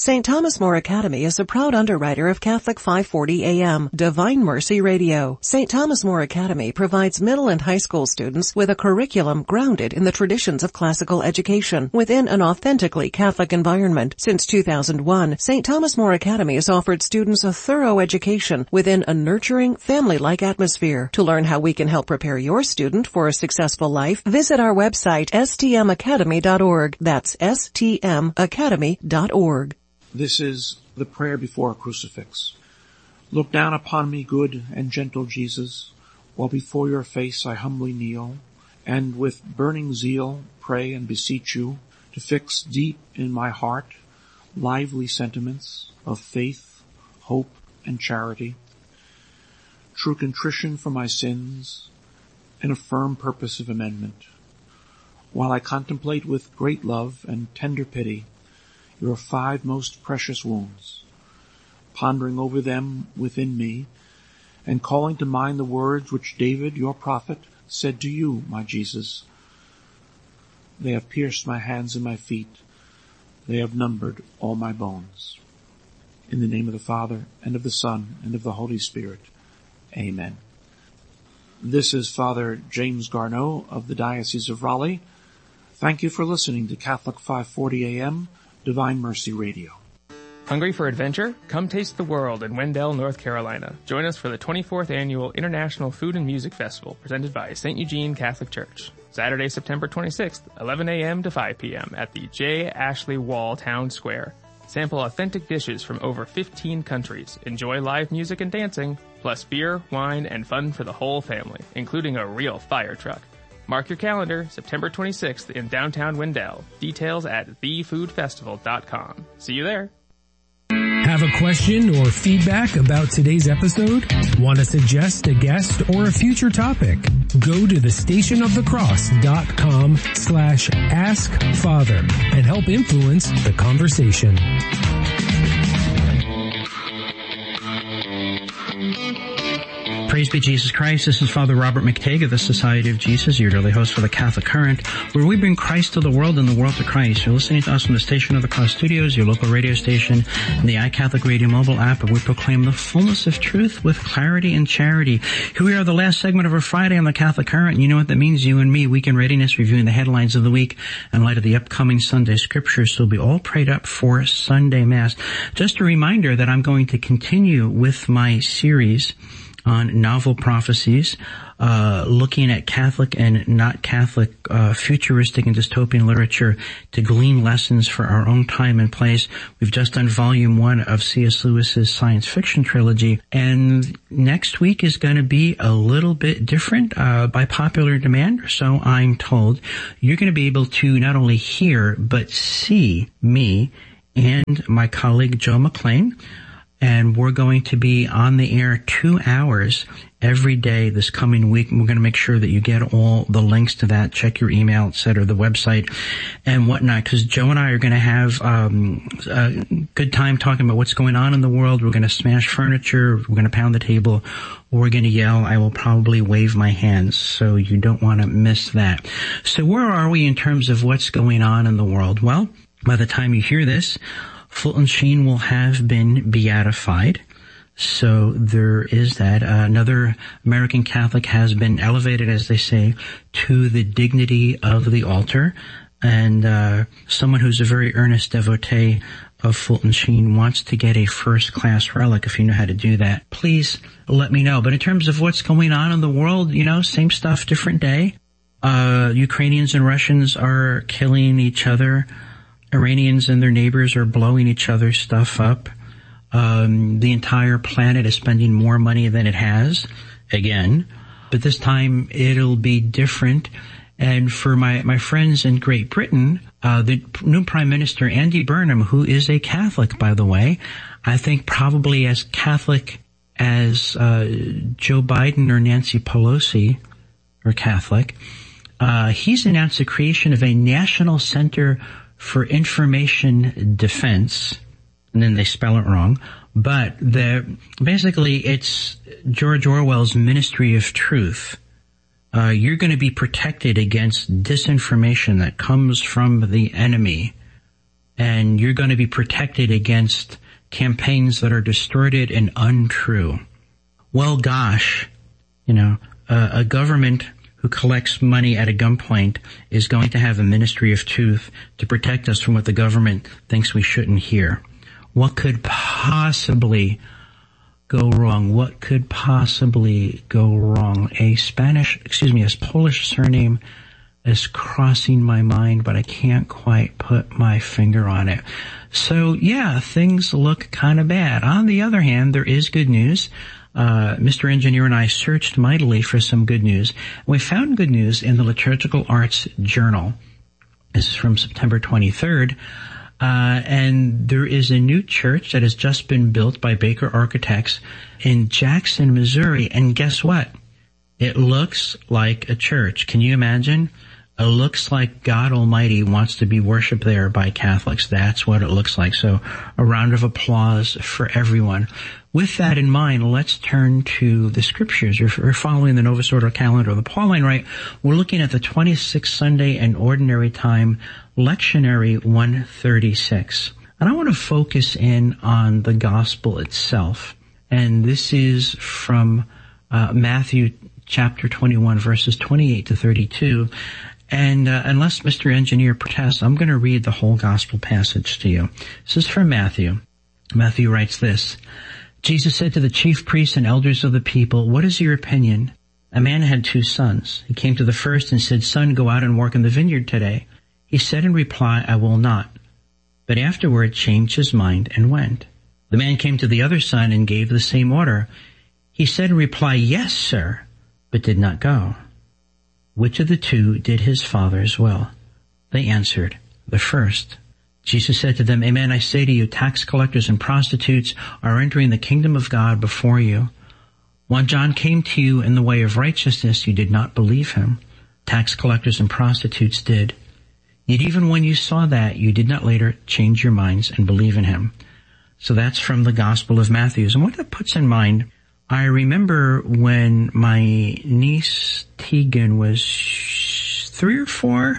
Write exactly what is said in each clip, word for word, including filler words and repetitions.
Saint Thomas More Academy is a proud underwriter of Catholic five forty A M, Divine Mercy Radio. Saint Thomas More Academy provides middle and high school students with a curriculum grounded in the traditions of classical education within an authentically Catholic environment. Since two thousand one, Saint Thomas More Academy has offered students a thorough education within a nurturing, family-like atmosphere. To learn how we can help prepare your student for a successful life, visit our website s t m academy dot org. That's s t m academy dot org. This is the prayer before a crucifix. Look down upon me, good and gentle Jesus, while before your face I humbly kneel, and with burning zeal pray and beseech you to fix deep in my heart lively sentiments of faith, hope, and charity, true contrition for my sins, and a firm purpose of amendment, while I contemplate with great love and tender pity your five most precious wounds, pondering over them within me, and calling to mind the words which David, your prophet, said to you, my Jesus. They have pierced my hands and my feet. They have numbered all my bones. In the name of the Father, and of the Son, and of the Holy Spirit. Amen. This is Father James Garneau of the Diocese of Raleigh. Thank you for listening to Catholic five forty A M, Divine Mercy Radio. Hungry for adventure? Come taste the world in Wendell, North Carolina. Join us for the twenty-fourth Annual International Food and Music Festival presented by Saint Eugene Catholic Church. Saturday, September twenty-sixth, eleven A M to five P M at the J. Ashley Wall Town Square. Sample authentic dishes from over fifteen countries. Enjoy live music and dancing, plus beer, wine, and fun for the whole family, including a real fire truck. Mark your calendar, September twenty-sixth in downtown Wendell. Details at the food festival dot com. See you there. Have a question or feedback about today's episode? Want to suggest a guest or a future topic? Go to the station of the cross dot com slash ask father and help influence the conversation. Praise be Jesus Christ. This is Father Robert McTague of the Society of Jesus, your daily host for the Catholic Current, where we bring Christ to the world and the world to Christ. You're listening to us from the Station of the Cross Studios, your local radio station, and the iCatholic Radio mobile app, where we proclaim the fullness of truth with clarity and charity. Here we are, the last segment of our Friday on the Catholic Current. And you know what that means, you and me, weekend readiness, reviewing the headlines of the week in light of the upcoming Sunday scriptures. So we'll be all prayed up for Sunday Mass. Just a reminder that I'm going to continue with my series on novel prophecies, uh, looking at Catholic and not Catholic, uh, futuristic and dystopian literature to glean lessons for our own time and place. We've just done volume one of C S Lewis's science fiction trilogy, and next week is going to be a little bit different, uh, by popular demand, so I'm told. You're going to be able to not only hear, but see me and my colleague Joe McLean. And we're going to be on the air two hours every day this coming week. And we're going to make sure that you get all the links to that. Check your email, et cetera, the website and whatnot. Because Joe and I are going to have um, a good time talking about what's going on in the world. We're going to smash furniture. We're going to pound the table. We're going to yell. I will probably wave my hands. So you don't want to miss that. So where are we in terms of what's going on in the world? Well, by the time you hear this, Fulton Sheen will have been beatified. So there is that. Uh, another American Catholic has been elevated, as they say, to the dignity of the altar. And uh someone who's a very earnest devotee of Fulton Sheen wants to get a first-class relic. If you know how to do that, please let me know. But in terms of what's going on in the world, you know, same stuff, different day. Uh Ukrainians and Russians are killing each other. Iranians and their neighbors are blowing each other's stuff up. Um, the entire planet is spending more money than it has, again. But this time it'll be different. And for my, my friends in Great Britain, uh, the new Prime Minister, Andy Burnham, who is a Catholic, by the way, I think probably as Catholic as uh, Joe Biden or Nancy Pelosi are Catholic, uh, he's announced the creation of a National Center for Information Defense, and then they spell it wrong, but the basically it's George Orwell's Ministry of Truth. Uh, you're going to be protected against disinformation that comes from the enemy. and you're going to be protected against campaigns that are distorted and untrue. Well, gosh, you know, uh, a government who collects money at a gunpoint is going to have a ministry of truth to protect us from what the government thinks we shouldn't hear. What could possibly go wrong? What could possibly go wrong? A Spanish, excuse me, a Polish surname is crossing my mind, but I can't quite put my finger on it. So yeah, things look kind of bad. On the other hand, there is good news. Uh, Mister Engineer and I searched mightily for some good news. We found good news in the Liturgical Arts Journal. This is from September twenty-third. Uh, and there is a new church that has just been built by Baker Architects in Jackson, Missouri. And guess what? It looks like a church. Can you imagine? It looks like God Almighty wants to be worshipped there by Catholics. That's what it looks like. So a round of applause for everyone. With that in mind, let's turn to the scriptures. We're following the Novus Ordo calendar of the Pauline Rite. We're looking at the twenty-sixth Sunday and Ordinary Time, Lectionary one thirty-six. And I want to focus in on the gospel itself. And this is from uh, Matthew chapter twenty-one, verses twenty-eight to thirty-two. And uh, unless Mister Engineer protests, I'm going to read the whole gospel passage to you. This is from Matthew. Matthew writes this. Jesus said to the chief priests and elders of the people, "What is your opinion? A man had two sons. He came to the first and said, 'Son, go out and work in the vineyard today.' He said in reply, 'I will not.' But afterward changed his mind and went. The man came to the other son and gave the same order. He said in reply, 'Yes, sir,' but did not go. Which of the two did his father's will?" They answered, "The first." Jesus said to them, "Amen, I say to you, tax collectors and prostitutes are entering the kingdom of God before you. When John came to you in the way of righteousness, you did not believe him. Tax collectors and prostitutes did. Yet even when you saw that, you did not later change your minds and believe in him." So that's from the Gospel of Matthew. And what that puts in mind, I remember when my niece Tegan was three or four,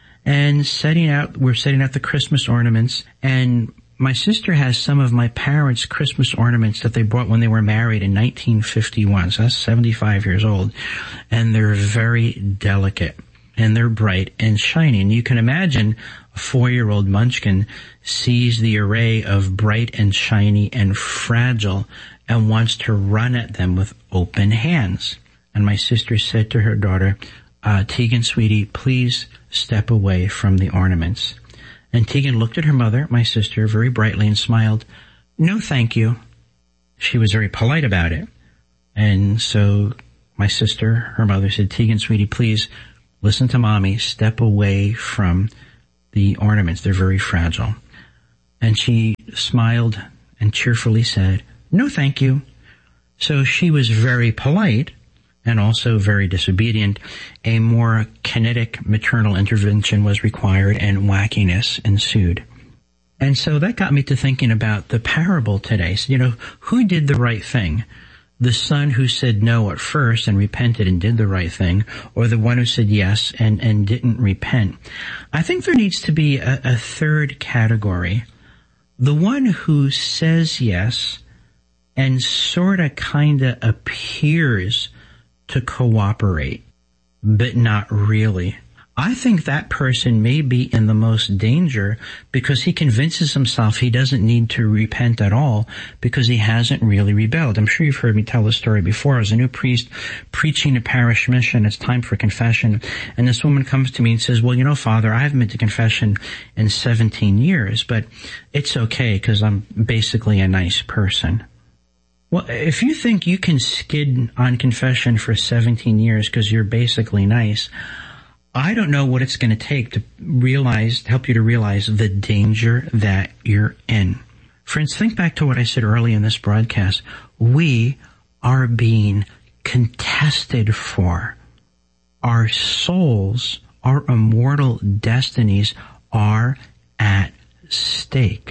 and setting out, we're setting out the Christmas ornaments, and my sister has some of my parents' Christmas ornaments that they bought when they were married in nineteen fifty-one, so that's seventy-five years old, and they're very delicate, and they're bright and shiny, and you can imagine a four-year-old munchkin sees the array of bright and shiny and fragile and wants to run at them with open hands. And my sister said to her daughter, uh, Tegan, sweetie, please step away from the ornaments. And Tegan looked at her mother, my sister, very brightly and smiled. "No, thank you." She was very polite about it. And so my sister, her mother, said, "Tegan, sweetie, please listen to mommy. Step away from the ornaments. They're very fragile." And she smiled and cheerfully said, "No, thank you." So she was very polite and also very disobedient. A more kinetic maternal intervention was required and wackiness ensued. And so that got me to thinking about the parable today. So, you know, who did the right thing? The son who said no at first and repented and did the right thing, or the one who said yes and, and didn't repent? I think there needs to be a, a third category. The one who says yes and sort of kind of appears to cooperate, but not really. I think that person may be in the most danger because he convinces himself he doesn't need to repent at all because he hasn't really rebelled. I'm sure you've heard me tell this story before. As a new priest preaching a parish mission, it's time for confession. And this woman comes to me and says, "Well, you know, Father, I haven't been to confession in seventeen years, but it's okay because I'm basically a nice person." Well, if you think you can skid on confession for seventeen years because you're basically nice, I don't know what it's going to take to realize, to help you to realize the danger that you're in. Friends, think back to what I said early in this broadcast. We are being contested for. Our souls, our immortal destinies are at stake.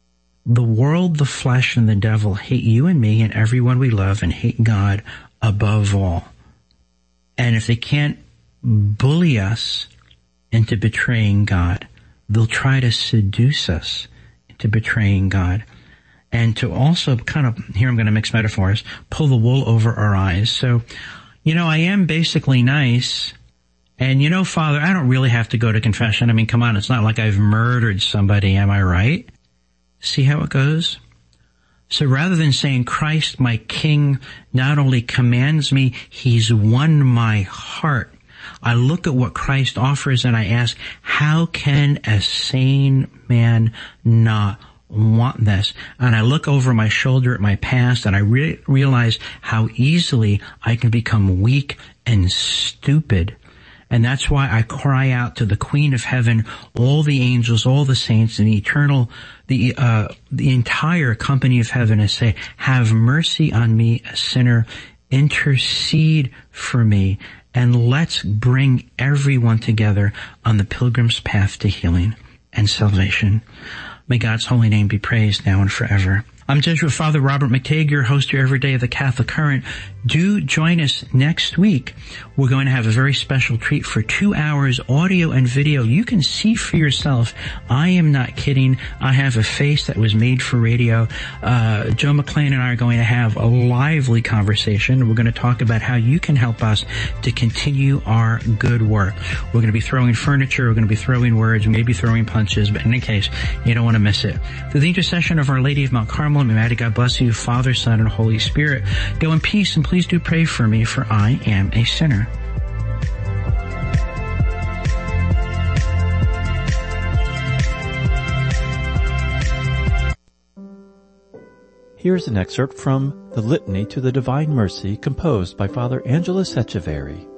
The world, the flesh, and the devil hate you and me and everyone we love and hate God above all. And if they can't bully us into betraying God, they'll try to seduce us into betraying God. And to also kind of, here I'm going to mix metaphors, pull the wool over our eyes. So, you know, I am basically nice. And you know, Father, I don't really have to go to confession. I mean, come on, it's not like I've murdered somebody, am I right? See how it goes? So rather than saying Christ, my King, not only commands me, he's won my heart. I look at what Christ offers and I ask, how can a sane man not want this? And I look over my shoulder at my past and I re- realize how easily I can become weak and stupid. And that's why I cry out to the Queen of Heaven, all the angels, all the saints, and the eternal, the, uh, the entire company of heaven, and say, have mercy on me, a sinner, intercede for me, and let's bring everyone together on the pilgrim's path to healing and salvation. May God's holy name be praised now and forever. I'm Jesuit Father Robert McTague, your host here every day of the Catholic Current. Do join us next week. We're going to have a very special treat for two hours, audio and video. You can see for yourself. I am not kidding. I have a face that was made for radio. Uh, Joe McLean and I are going to have a lively conversation. We're going to talk about how you can help us to continue our good work. We're going to be throwing furniture. We're going to be throwing words, maybe throwing punches, but in any case, you don't want to miss it. Through the intercession of Our Lady of Mount Carmel, may Almighty God bless you, Father, Son, and Holy Spirit. Go in peace, and please do pray for me, for I am a sinner. Here's an excerpt from the Litany to the Divine Mercy composed by Father Angelos Echeverry.